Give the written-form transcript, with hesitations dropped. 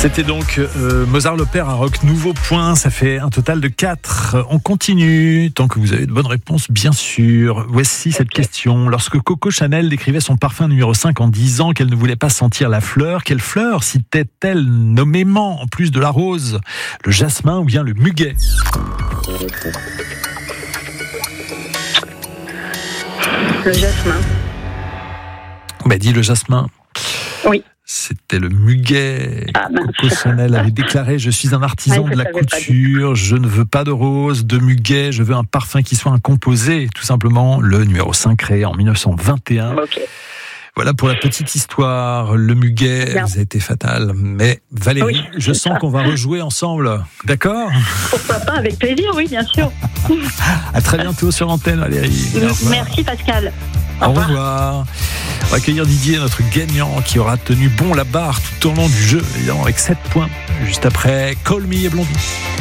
C'était donc Mozart l'Opère à Rock. Nouveau point, ça fait un total de 4. On continue, tant que vous avez de bonnes réponses, bien sûr. Voici cette question. Lorsque Coco Chanel décrivait son parfum numéro 5 en disant qu'elle ne voulait pas sentir la fleur, quelle fleur citait-elle nommément, en plus de la rose? Le jasmin ou bien le muguet? Le jasmin. Bah, dis le jasmin. Oui. C'était le muguet. Coco Chanel avait déclaré: je suis un artisan de la couture, je ne veux pas de rose, de muguet, je veux un parfum qui soit un composé. Tout simplement, le numéro 5 créé en 1921. Ok. Voilà pour la petite histoire. Le muguet a été fatal. Mais Valérie, je sens qu'on va rejouer ensemble. D'accord? Pourquoi pas, avec plaisir, oui, bien sûr. À très bientôt sur l'antenne, Valérie. Merci Pascal. Au revoir. On va accueillir Didier, notre gagnant, qui aura tenu bon la barre tout au long du jeu, évidemment avec 7 points. Juste après Call Me et Blondie.